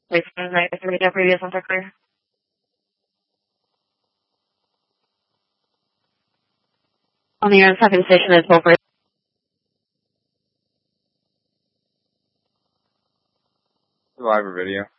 Wait for the radio previous ones are clear. On the air, second station is Wolverine. Live or video?